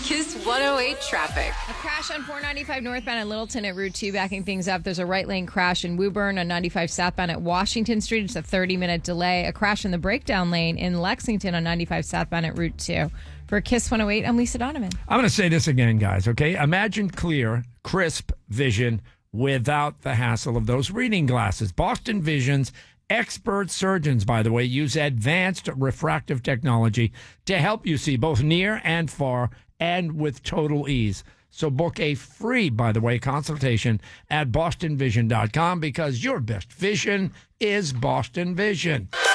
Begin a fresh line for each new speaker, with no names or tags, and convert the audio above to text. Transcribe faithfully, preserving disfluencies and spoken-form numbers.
Kiss one oh eight traffic.
A crash on four ninety-five northbound at Littleton at Route two, backing things up. There's a right lane crash in Woburn on ninety-five southbound at Washington Street. It's a thirty-minute delay. A crash in the breakdown lane in Lexington on ninety-five southbound at Route two. For Kiss one oh eight, I'm Lisa Donovan.
I'm going to say this again, guys, okay? Imagine clear, crisp vision without the hassle of those reading glasses. Boston Vision's expert surgeons, by the way, use advanced refractive technology to help you see both near and far and with total ease. So book a free, by the way, consultation at boston vision dot com because your best vision is Boston Vision.